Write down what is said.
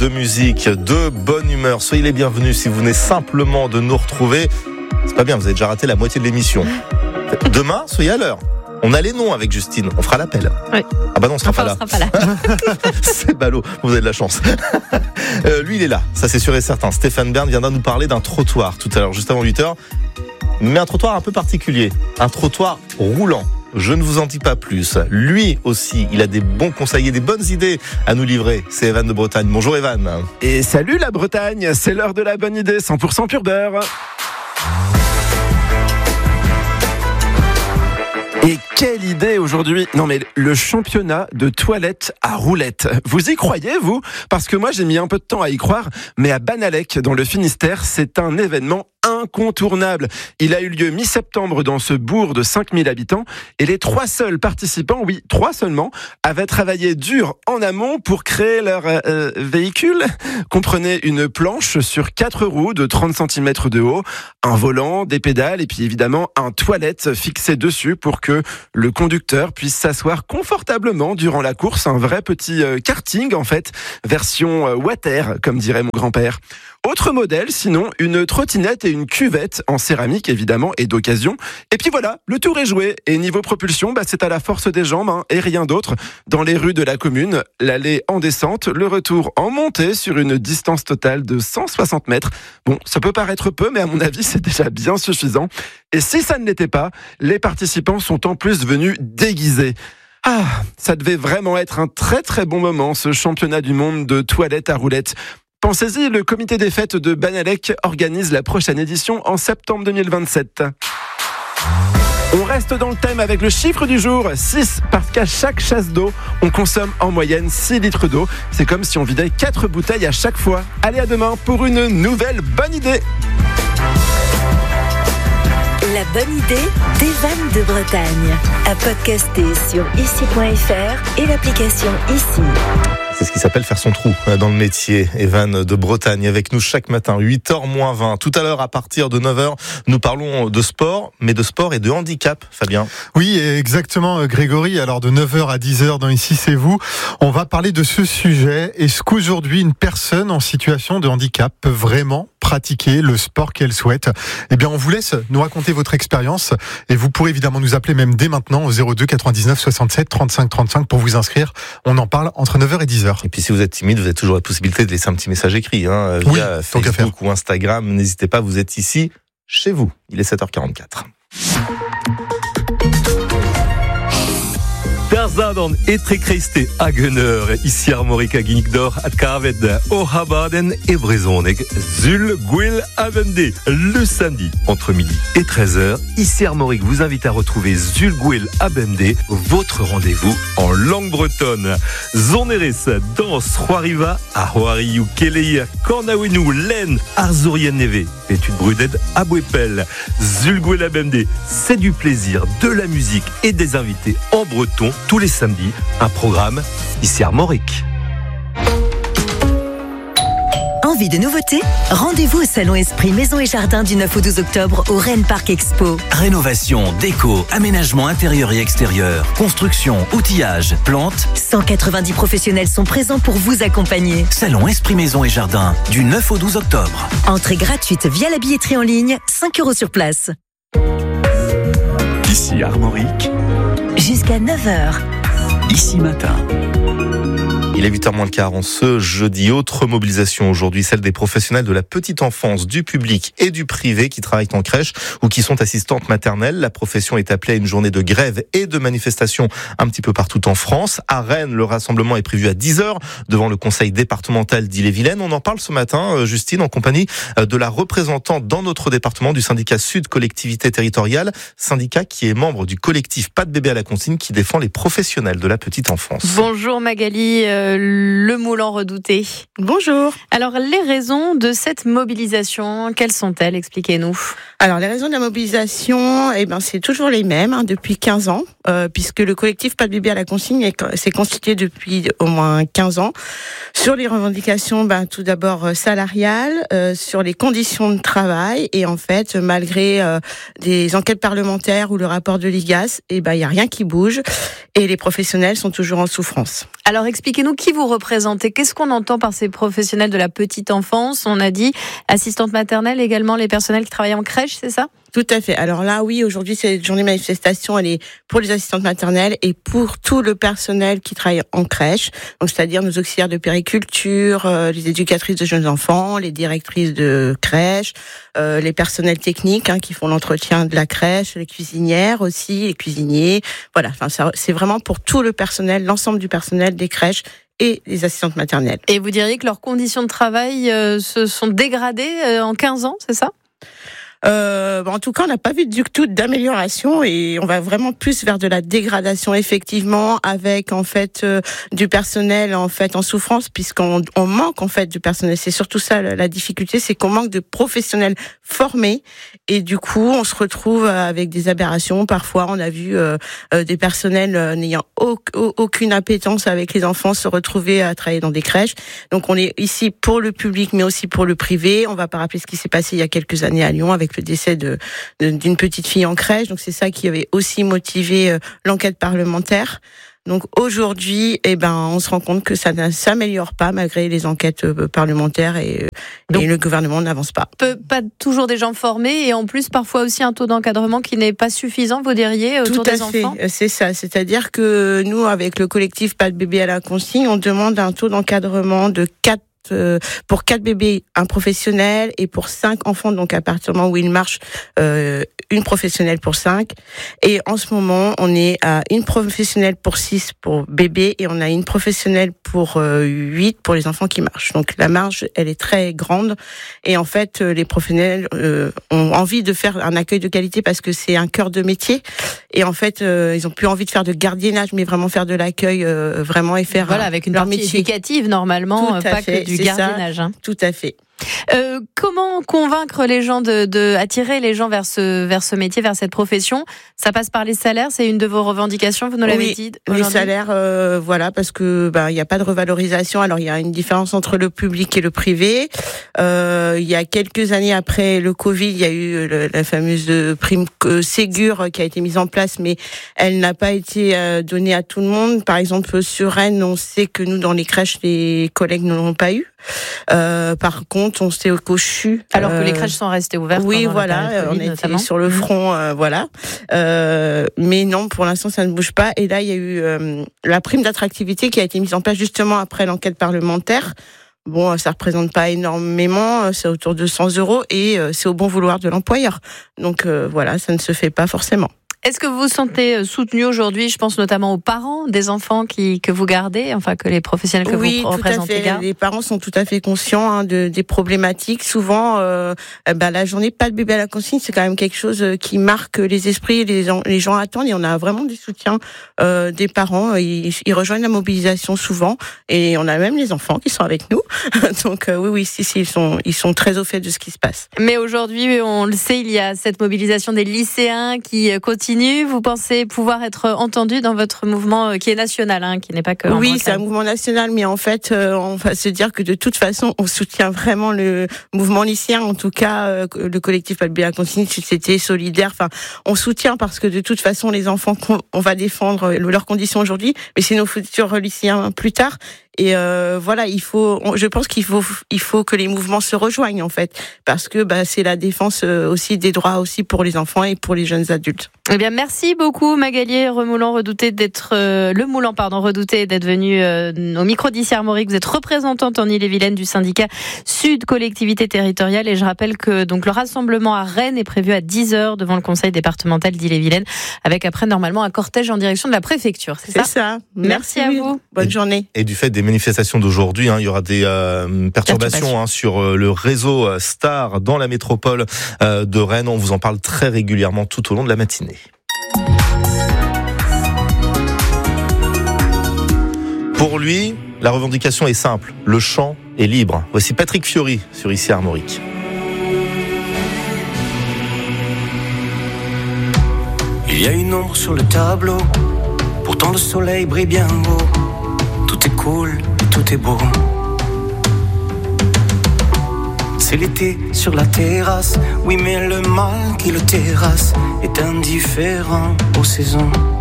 de musique, de bonne humeur. Soyez les bienvenus si vous venez simplement de nous retrouver. C'est pas bien, vous avez déjà raté la moitié de l'émission. Demain, soyez à l'heure. On a les noms avec Justine, on fera l'appel. Oui. Ah bah non, on sera pas là. C'est ballot, vous avez de la chance. Lui, il est là, ça c'est sûr et certain. Stéphane Bern viendra nous parler d'un trottoir tout à l'heure, juste avant 8h. Mais un trottoir un peu particulier, un trottoir roulant. Je ne vous en dis pas plus. Lui aussi, il a des bons conseils et des bonnes idées à nous livrer. C'est Evan de Bretagne. Bonjour Evan. Et salut la Bretagne, c'est l'heure de la bonne idée, 100% pur beurre. Et quelle idée aujourd'hui! Non mais le championnat de toilettes à roulettes. Vous y croyez, vous? Parce que moi j'ai mis un peu de temps à y croire, mais à Banalec, dans le Finistère, c'est un événement incontournable. Il a eu lieu mi-septembre dans ce bourg de 5000 habitants et les 3 seuls participants, oui, 3 seulement, avaient travaillé dur en amont pour créer leur véhicule. Comprenez une planche sur 4 roues de 30 cm de haut, un volant, des pédales et puis évidemment un toilette fixé dessus pour que le conducteur puisse s'asseoir confortablement durant la course. Un vrai petit karting en fait, version water comme dirait mon grand-père. Autre modèle, sinon, une trottinette et une cuvette en céramique, évidemment, et d'occasion. Et puis voilà, le tour est joué. Et niveau propulsion, c'est à la force des jambes, et rien d'autre. Dans les rues de la commune, l'aller en descente, le retour en montée sur une distance totale de 160 mètres. Bon, ça peut paraître peu, mais à mon avis, c'est déjà bien suffisant. Et si ça ne l'était pas, les participants sont en plus venus déguisés. Ah, ça devait vraiment être un très très bon moment, ce championnat du monde de toilettes à roulettes. Pensez-y, le comité des fêtes de Banalec organise la prochaine édition en septembre 2027. On reste dans le thème avec le chiffre du jour, 6, parce qu'à chaque chasse d'eau, on consomme en moyenne 6 litres d'eau. C'est comme si on vidait 4 bouteilles à chaque fois. Allez, à demain pour une nouvelle bonne idée. La bonne idée d'Evan de Bretagne. À podcaster sur ici.fr et l'application Ici. C'est ce qui s'appelle faire son trou dans le métier. Evan de Bretagne avec nous chaque matin, 8h-20. Tout à l'heure, à partir de 9h, nous parlons de sport, mais de sport et de handicap, Fabien. Oui, exactement, Grégory. Alors, de 9h à 10h dans Ici, c'est vous. On va parler de ce sujet. Est-ce qu'aujourd'hui, une personne en situation de handicap peut vraiment pratiquer le sport qu'elle souhaite? Eh bien, on vous laisse nous raconter votre expérience et vous pourrez évidemment nous appeler même dès maintenant au 02 99 67 35 35 pour vous inscrire. On en parle entre 9h et 10h. Et puis si vous êtes timide, vous avez toujours la possibilité de laisser un petit message écrit via Facebook ou Instagram. N'hésitez pas, vous êtes ici, chez vous. Il est 7h44. Der zaden etrekreiste agener, ici Armorica Ginigdor, at Carved, Ohabaden et Brezoneg, Zul, Gwil, Avende. Le samedi, entre midi et 13h, ici Armorique vous invite à retrouver Zul, Gwil, Abende, votre rendez-vous en langue bretonne. Zoneres, danse, Roariva, Ahoariou, Kelei, Kornawenu, Len, Arzurien Neve, étude Bruded, Abouepel, Zul, Gwil, Abende. C'est du plaisir, de la musique et des invités en breton. Tous les samedis, un programme ici Armorique. Envie de nouveautés? Rendez-vous au Salon Esprit Maison et Jardin du 9 au 12 octobre au Rennes Parc Expo. Rénovation, déco, aménagement intérieur et extérieur, construction, outillage, plantes. 190 professionnels sont présents pour vous accompagner. Salon Esprit Maison et Jardin du 9 au 12 octobre. Entrée gratuite via la billetterie en ligne, 5 € sur place. Ici Armorique. Jusqu'à 9h. Ici matin. Il est 8h moins le quart en ce jeudi. Autre mobilisation aujourd'hui, celle des professionnels de la petite enfance, du public et du privé qui travaillent en crèche ou qui sont assistantes maternelles. La profession est appelée à une journée de grève et de manifestation un petit peu partout en France. À Rennes, le rassemblement est prévu à 10h devant le conseil départemental d'Ille-et-Vilaine. On en parle ce matin, Justine, en compagnie de la représentante dans notre département du syndicat Sud Collectivité Territoriale, syndicat qui est membre du collectif Pas de bébé à la consigne qui défend les professionnels de la petite enfance. Bonjour Magali, le Moulant redouté. Bonjour. Alors, les raisons de cette mobilisation, quelles sont-elles? Expliquez-nous. Alors, les raisons de la mobilisation, c'est toujours les mêmes, depuis 15 ans, puisque le collectif Pas de bébé à la consigne s'est constitué depuis au moins 15 ans. Sur les revendications, tout d'abord salariales, sur les conditions de travail, et en fait, malgré des enquêtes parlementaires ou le rapport de l'IGAS, il y a rien qui bouge, et les professionnels sont toujours en souffrance. Alors, expliquez-nous qui vous représentez? Qu'est-ce qu'on entend par ces professionnels de la petite enfance? On a dit assistante maternelle, également les personnels qui travaillent en crèche, c'est ça? Tout à fait. Alors là, oui, aujourd'hui, cette journée manifestation, elle est pour les assistantes maternelles et pour tout le personnel qui travaille en crèche. Donc, c'est-à-dire nos auxiliaires de périculture, les éducatrices de jeunes enfants, les directrices de crèche, les personnels techniques qui font l'entretien de la crèche, les cuisinières aussi, les cuisiniers. Voilà. Enfin, ça, c'est vraiment pour tout le personnel, l'ensemble du personnel des crèches et les assistantes maternelles. Et vous diriez que leurs conditions de travail se sont dégradées en 15 ans, c'est ça? En tout cas, on n'a pas vu du tout d'amélioration et on va vraiment plus vers de la dégradation effectivement, avec en fait du personnel en fait en souffrance, puisqu'on manque en fait de personnel. C'est surtout ça la difficulté, c'est qu'on manque de professionnels formés et du coup on se retrouve avec des aberrations. Parfois, on a vu des personnels n'ayant aucune appétence avec les enfants se retrouver à travailler dans des crèches. Donc on est ici pour le public, mais aussi pour le privé. On va pas rappeler ce qui s'est passé il y a quelques années à Lyon avec le décès d'une petite fille en crèche. Donc c'est ça qui avait aussi motivé l'enquête parlementaire. Donc aujourd'hui, on se rend compte que ça ne s'améliore pas malgré les enquêtes parlementaires et le gouvernement n'avance pas. Pas toujours des gens formés et en plus parfois aussi un taux d'encadrement qui n'est pas suffisant, vous diriez, autour des enfants? C'est ça. C'est-à-dire que nous, avec le collectif Pas de bébé à la consigne, on demande un taux d'encadrement de 4 pour 4 bébés, un professionnel, et pour 5 enfants, donc à partir du moment où ils marchent, une professionnelle pour 5. Et en ce moment, on est à une professionnelle pour 6 pour bébés et on a une professionnelle pour 8 pour les enfants qui marchent. Donc la marge, elle est très grande. Et en fait, les professionnels ont envie de faire un accueil de qualité parce que c'est un cœur de métier. Et en fait, ils ont plus envie de faire de gardiennage, mais vraiment faire de l'accueil, vraiment, et faire avec une partie éducative normalement, pas que du gardiennage. Tout à fait. Comment convaincre les gens de attirer les gens vers ce métier, vers cette profession? Ça passe par les salaires, c'est une de vos revendications, vous nous l'avez dit aujourd'hui. Les salaires, parce que il y a pas de revalorisation. Alors il y a une différence entre le public et le privé. Il y a quelques années après le Covid, il y a eu la fameuse prime Ségur qui a été mise en place, mais elle n'a pas été donnée à tout le monde. Par exemple, sur Rennes, on sait que nous dans les crèches, les collègues ne l'ont pas eu. Par contre, on sait qu'au CHU, alors que les crèches sont restées ouvertes. Oui, voilà, on était sur le front, mais non, pour l'instant, ça ne bouge pas. Et là, il y a eu la prime d'attractivité qui a été mise en place justement après l'enquête parlementaire. Bon, ça représente pas énormément, c'est autour de 100 € et c'est au bon vouloir de l'employeur. Donc ça ne se fait pas forcément. Est-ce que vous vous sentez soutenu aujourd'hui? Je pense notamment aux parents des enfants que vous gardez, enfin que les professionnels que vous représentez gardent. Les parents sont tout à fait conscients des problématiques. Souvent, la journée Pas de bébé à la consigne, c'est quand même quelque chose qui marque les esprits. Les gens attendent et on a vraiment du soutien des parents. Ils rejoignent la mobilisation souvent et on a même les enfants qui sont avec nous. Donc oui, ils sont très au fait de ce qui se passe. Mais aujourd'hui, on le sait, il y a cette mobilisation des lycéens qui continue. Vous pensez pouvoir être entendu dans votre mouvement qui est national, qui n'est pas que en Bretagne? Oui, c'est un mouvement national, mais en fait, on va se dire que de toute façon, on soutient vraiment le mouvement lycéen. En tout cas, le collectif Pas de bébé à la consigne, c'était solidaire. Enfin, on soutient parce que de toute façon, les enfants, on va défendre leurs conditions aujourd'hui, mais c'est nos futurs lycéens plus tard. Et je pense qu'il faut que les mouvements se rejoignent en fait, parce que c'est la défense aussi des droits aussi pour les enfants et pour les jeunes adultes. Eh bien, merci beaucoup Magali Remoulant, redouté d'être venu au micro d'Issy Armorique. Vous êtes représentante en Ille-et-Vilaine du syndicat Sud Collectivité Territoriale et je rappelle que donc le rassemblement à Rennes est prévu à 10h devant le conseil départemental d'Ille-et-Vilaine, avec après normalement un cortège en direction de la préfecture. C'est ça. Merci à vous. Bonne journée. Et du fait des manifestations d'aujourd'hui, il y aura des perturbations sur le réseau Star dans la métropole de Rennes. On vous en parle très régulièrement tout au long de la matinée. Pour lui, la revendication est simple, le champ est libre. Voici Patrick Fiori sur Issy Armorique. Il y a une ombre sur le tableau, pourtant le soleil brille bien beau. Tout est cool, tout est beau. C'est l'été sur la terrasse, oui mais le mal qui le terrasse est indifférent aux saisons.